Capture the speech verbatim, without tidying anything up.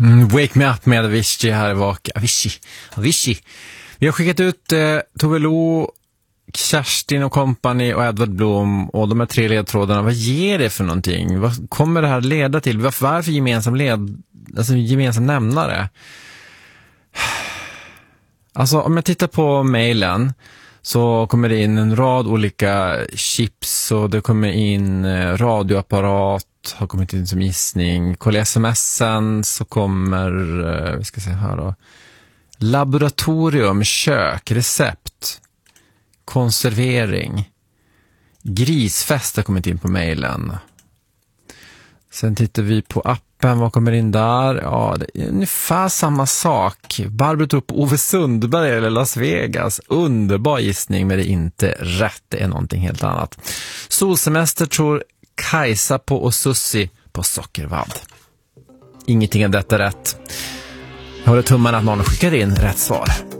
Mm, Wake Me Up med Avicii här i vak. Avicii. Avicii. Vi har skickat ut eh, Tove Lo, Kerstin och kompani och Edvard Blom och de här tre ledtrådarna. Vad ger det för någonting? Vad kommer det här leda till? Varför, varför gemensam led, alltså gemensam nämnare? Alltså om jag tittar på mejlen så kommer det in en rad olika chips och det kommer in eh, radioapparat, har kommit in som gissning. Kolla smsen så kommer, eh, vi ska se här då, laboratorium, kök, recept, konservering, grisfest har kommit in på mejlen. Sen tittar vi på appen, vad kommer in där? Ja, det är ungefär samma sak. Barbro tog upp Ove Sundberg eller Las Vegas. Underbar gissning, men det är inte rätt. Det är någonting helt annat. Solsemester tror Kajsa på och Sussi på Sockervadd. Ingenting av detta rätt. Jag håller tummarna att någon skickar in rätt svar.